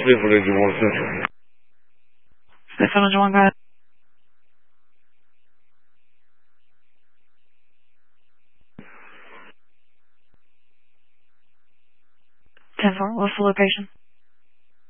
clear for the Jamal Central. Stay 701, go ahead. What's the location?